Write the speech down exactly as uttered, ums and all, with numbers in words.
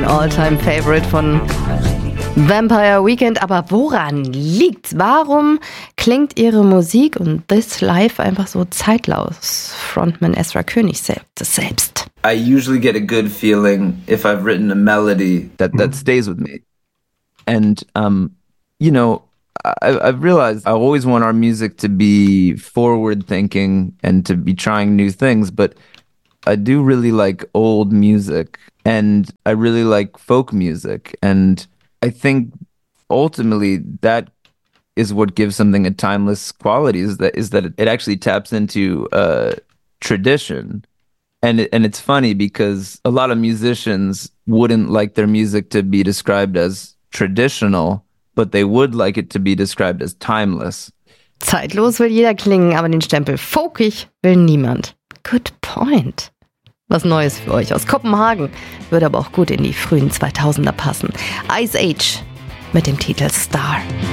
mein All-Time-Favorite von Vampire Weekend. Aber woran liegt's? Warum klingt ihre Musik und This Life einfach so zeitlos? Frontman Ezra König sagt es selbst. I usually get a good feeling if I've written a melody that that stays with me. And um, you know, I, I've realized I always want our music to be forward-thinking and to be trying new things, but I do really like old music, and I really like folk music, and I think ultimately that is what gives something a timeless quality, is that is that it actually taps into uh, tradition. And it, and it's funny because a lot of musicians wouldn't like their music to be described as traditional, but they would like it to be described as timeless. Zeitlos will jeder klingen, aber den Stempel folkig will niemand. Good point. Was Neues für euch aus Kopenhagen, würde aber auch gut in die frühen zweitausender passen. Ice Age mit dem Titel Star.